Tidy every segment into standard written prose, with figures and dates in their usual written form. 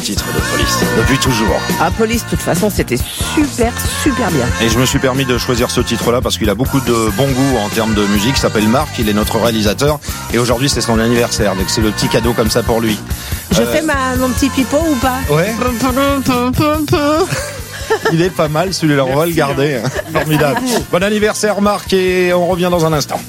Titre de Police, depuis toujours. Police, de toute façon, c'était super bien. Et je me suis permis de choisir ce titre-là parce qu'il a beaucoup de bon goût en termes de musique. Il s'appelle Marc, il est notre réalisateur. Et aujourd'hui, c'est son anniversaire, donc c'est le petit cadeau comme ça pour lui. Je fais mon petit pipeau ou pas? Ouais. Il est pas mal celui-là, on va le garder. Formidable. Bon anniversaire Marc et on revient dans un instant.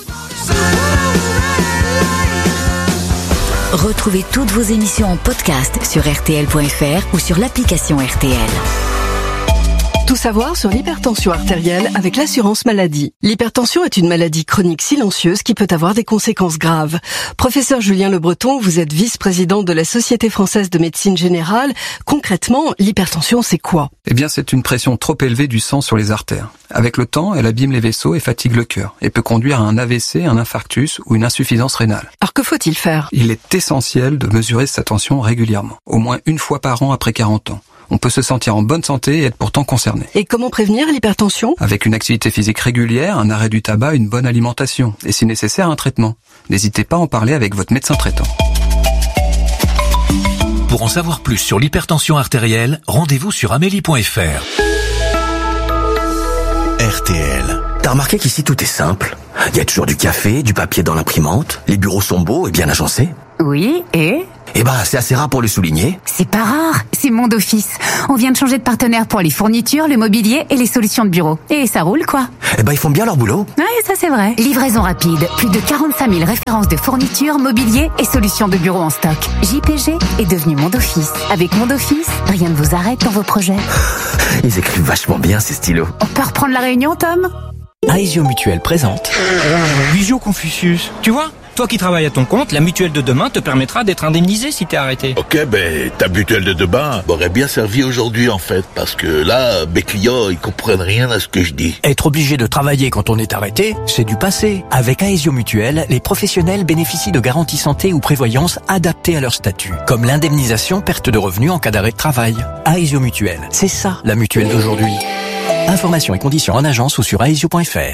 Retrouvez toutes vos émissions en podcast sur rtl.fr ou sur l'application RTL. Tout savoir sur l'hypertension artérielle avec l'assurance maladie. L'hypertension est une maladie chronique silencieuse qui peut avoir des conséquences graves. Professeur Julien Le Breton, vous êtes vice-président de la Société française de médecine générale. Concrètement, l'hypertension, c'est quoi? Eh bien, c'est une pression trop élevée du sang sur les artères. Avec le temps, elle abîme les vaisseaux et fatigue le cœur et peut conduire à un AVC, un infarctus ou une insuffisance rénale. Alors que faut-il faire? Il est essentiel de mesurer sa tension régulièrement, au moins une fois par an après 40 ans. On peut se sentir en bonne santé et être pourtant concerné. Et comment prévenir l'hypertension? Avec une activité physique régulière, un arrêt du tabac, une bonne alimentation et si nécessaire un traitement. N'hésitez pas à en parler avec votre médecin traitant. Pour en savoir plus sur l'hypertension artérielle, rendez-vous sur amélie.fr. RTL. T'as remarqué qu'ici tout est simple? Il y a toujours du café, du papier dans l'imprimante, les bureaux sont beaux et bien agencés. Oui, et c'est assez rare pour le souligner. c'est pas rare, c'est Monde Office. On vient de changer de partenaire pour les fournitures, le mobilier et les solutions de bureau. Et ça roule, quoi. Ils font bien leur boulot. Ouais, ça c'est vrai. Livraison rapide, plus de 45 000 références de fournitures, mobilier et solutions de bureau en stock. JPG est devenu Monde Office. Avec Monde Office, rien ne vous arrête dans vos projets. Ils écrivent vachement bien ces stylos. On peut reprendre la réunion, Tom? Aesio Mutuelle présente Visio Confucius. Tu vois, toi qui travailles à ton compte, la mutuelle de demain te permettra d'être indemnisé si t'es arrêté. Ok, ta mutuelle de demain m'aurait bien servi aujourd'hui en fait, parce que là, mes clients, ils comprennent rien à ce que je dis. Être obligé de travailler quand on est arrêté, c'est du passé. Avec Aesio Mutuelle, les professionnels bénéficient de garanties santé ou prévoyance adaptées à leur statut, comme l'indemnisation perte de revenus en cas d'arrêt de travail. Aesio Mutuelle, c'est ça la mutuelle d'aujourd'hui. Informations et conditions en agence ou sur aesio.fr.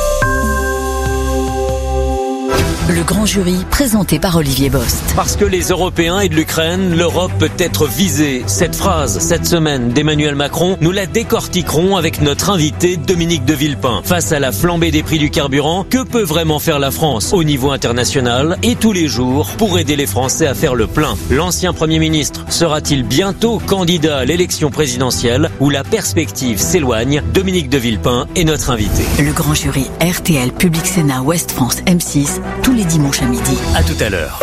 Le grand jury, présenté par Olivier Bost. Parce que les Européens aident l'Ukraine, l'Europe peut être visée. Cette phrase, cette semaine, d'Emmanuel Macron, nous la décortiquerons avec notre invité Dominique de Villepin. Face à la flambée des prix du carburant, que peut vraiment faire la France au niveau international et tous les jours pour aider les Français à faire le plein? L'ancien Premier ministre sera-t-il bientôt candidat à l'élection présidentielle où la perspective s'éloigne? Dominique de Villepin est notre invité. Le grand jury, RTL, Public Sénat, Ouest France, M6, tous les dimanches à midi. À tout à l'heure.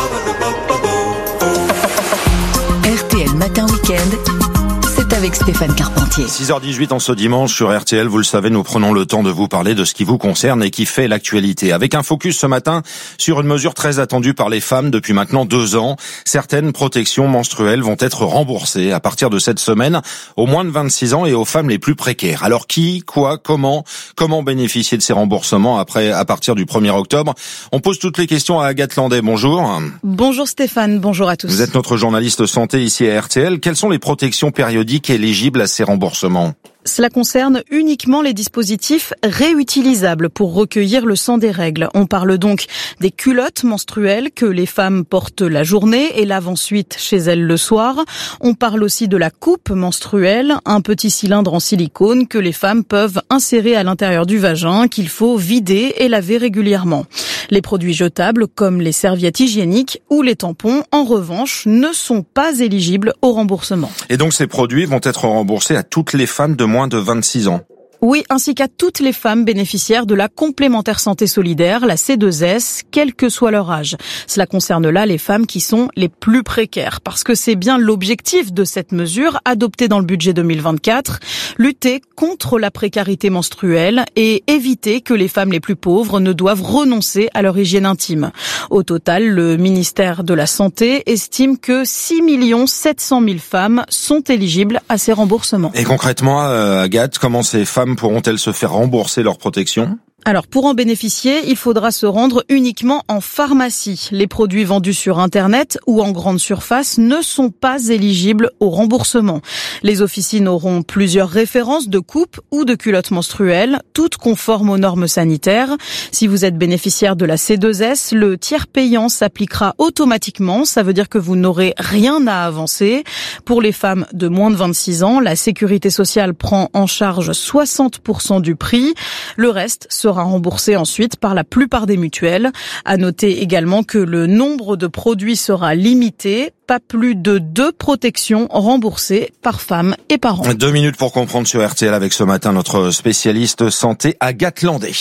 RTL Matin Week-end, c'est avec Stéphane Carpentier. 6h18 en ce dimanche sur RTL, vous le savez, nous prenons le temps de vous parler de ce qui vous concerne et qui fait l'actualité. Avec un focus ce matin sur une mesure très attendue par les femmes depuis maintenant 2 ans. Certaines protections menstruelles vont être remboursées à partir de cette semaine aux moins de 26 ans et aux femmes les plus précaires. Alors qui, quoi, comment bénéficier de ces remboursements à partir du 1er octobre? On pose toutes les questions à Agathe Landais. Bonjour. Bonjour Stéphane, bonjour à tous. Vous êtes notre journaliste santé ici à RTL. Quelles sont les protections périodiques éligibles à ces remboursements? Cela concerne uniquement les dispositifs réutilisables pour recueillir le sang des règles. On parle donc des culottes menstruelles que les femmes portent la journée et lavent ensuite chez elles le soir. On parle aussi de la coupe menstruelle, un petit cylindre en silicone que les femmes peuvent insérer à l'intérieur du vagin qu'il faut vider et laver régulièrement. Les produits jetables comme les serviettes hygiéniques ou les tampons, en revanche, ne sont pas éligibles au remboursement. Et donc ces produits vont être remboursés à toutes les femmes de moins de 26 ans. Oui, ainsi qu'à toutes les femmes bénéficiaires de la complémentaire santé solidaire, la C2S, quel que soit leur âge. Cela concerne là les femmes qui sont les plus précaires, parce que c'est bien l'objectif de cette mesure adoptée dans le budget 2024, lutter contre la précarité menstruelle et éviter que les femmes les plus pauvres ne doivent renoncer à leur hygiène intime. Au total, le ministère de la Santé estime que 6 700 000 femmes sont éligibles à ces remboursements. Et concrètement, Agathe, comment ces femmes pourront-elles se faire rembourser leur protection ? Alors pour en bénéficier, il faudra se rendre uniquement en pharmacie. Les produits vendus sur Internet ou en grande surface ne sont pas éligibles au remboursement. Les officines auront plusieurs références de coupe ou de culottes menstruelles, toutes conformes aux normes sanitaires. Si vous êtes bénéficiaire de la C2S, le tiers payant s'appliquera automatiquement. Ça veut dire que vous n'aurez rien à avancer. Pour les femmes de moins de 26 ans, la sécurité sociale prend en charge 60% du prix. Le reste sera remboursé ensuite par la plupart des mutuelles. À noter également que le nombre de produits sera limité, pas plus de 2 protections remboursées par femme et par an. 2 minutes pour comprendre sur RTL avec ce matin notre spécialiste santé Agathe Landé.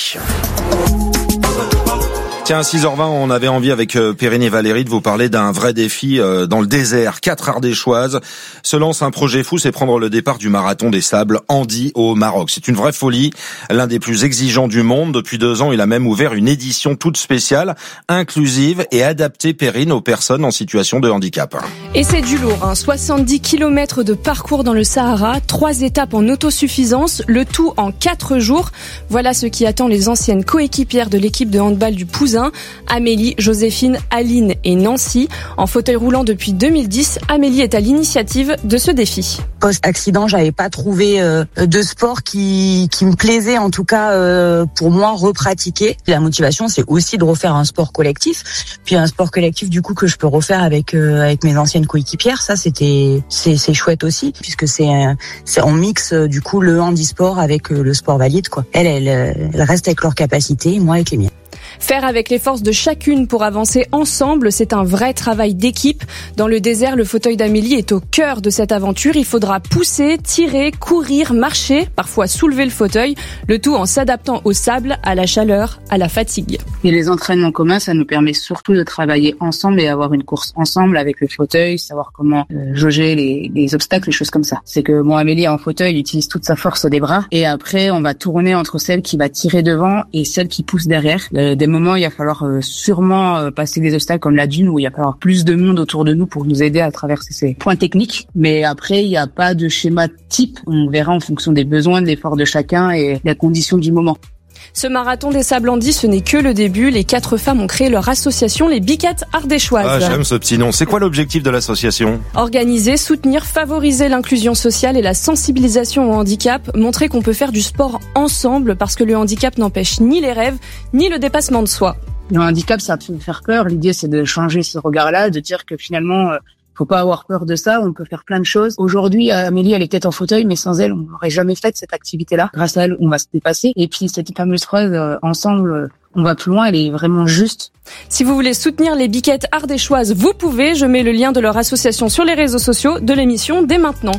Tiens, à 6h20, on avait envie avec Perrine et Valérie de vous parler d'un vrai défi dans le désert. 4 Ardéchoises se lancent un projet fou, c'est prendre le départ du marathon des sables Andy au Maroc. C'est une vraie folie, l'un des plus exigeants du monde. Depuis 2 ans, il a même ouvert une édition toute spéciale, inclusive et adaptée, Perrine, aux personnes en situation de handicap. Et c'est du lourd, 70 km de parcours dans le Sahara, 3 étapes en autosuffisance, le tout en 4 jours. Voilà ce qui attend les anciennes coéquipières de l'équipe de handball du Pouzin. Amélie, Joséphine, Aline et Nancy. En fauteuil roulant depuis 2010, Amélie est à l'initiative de ce défi. Post-accident, j'avais pas trouvé de sport qui me plaisait, en tout cas pour moi, repratiquer. La motivation, c'est aussi de refaire un sport collectif. Puis un sport collectif du coup que je peux refaire avec mes anciennes coéquipières. Ça, c'est chouette aussi, puisque on mixe du coup le handisport avec le sport valide, quoi. Elles restent avec leurs capacités, moi avec les miennes. Faire avec les forces de chacune pour avancer ensemble, c'est un vrai travail d'équipe. Dans le désert, le fauteuil d'Amélie est au cœur de cette aventure. Il faudra pousser, tirer, courir, marcher, parfois soulever le fauteuil, le tout en s'adaptant au sable, à la chaleur, à la fatigue. Et les entraînements communs, ça nous permet surtout de travailler ensemble et avoir une course ensemble avec le fauteuil, savoir comment jauger les obstacles, les choses comme ça. C'est que moi, Amélie en fauteuil, il utilise toute sa force des bras et après, on va tourner entre celle qui va tirer devant et celle qui pousse derrière. Des moments, il va falloir sûrement passer des obstacles comme la dune où il va falloir plus de monde autour de nous pour nous aider à traverser ces points techniques. Mais après, il n'y a pas de schéma type. On verra en fonction des besoins, de l'effort de chacun et la condition du moment. Ce marathon des sables Andy, ce n'est que le début. Les 4 femmes ont créé leur association, les Biquettes Ardéchoises. Ah, j'aime ce petit nom. C'est quoi l'objectif de l'association ? Organiser, soutenir, favoriser l'inclusion sociale et la sensibilisation au handicap. Montrer qu'on peut faire du sport ensemble parce que le handicap n'empêche ni les rêves, ni le dépassement de soi. Le handicap, ça peut faire peur. L'idée, c'est de changer ce regard-là, de dire que finalement, faut pas avoir peur de ça, on peut faire plein de choses. Aujourd'hui, Amélie, elle est peut-être en fauteuil, mais sans elle, on n'aurait jamais fait cette activité-là. Grâce à elle, on va se dépasser. Et puis, cette fameuse phrase, ensemble, on va plus loin, elle est vraiment juste. Si vous voulez soutenir les Biquettes Ardéchoises, vous pouvez. Je mets le lien de leur association sur les réseaux sociaux de l'émission dès maintenant.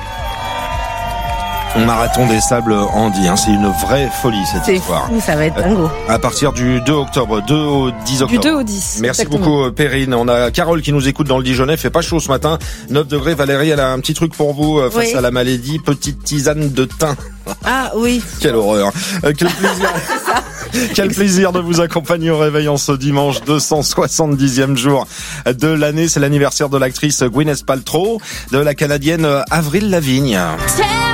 Marathon des sables Andy, c'est une vraie folie cette histoire. C'est fou, ça va être dingo. À partir du 2 octobre, 2 au 10 octobre. Du 2 au 10. Merci exactement. beaucoup Perrine. On a Carole qui nous écoute dans le Dijonais, fait pas chaud ce matin. 9 degrés, Valérie, elle a un petit truc pour vous face à la maladie, petite tisane de thym. Ah oui. Quelle horreur. Quel plaisir. Quel plaisir de vous accompagner au réveil en ce dimanche 270e jour de l'année. C'est l'anniversaire de l'actrice Gwyneth Paltrow, de la Canadienne Avril Lavigne.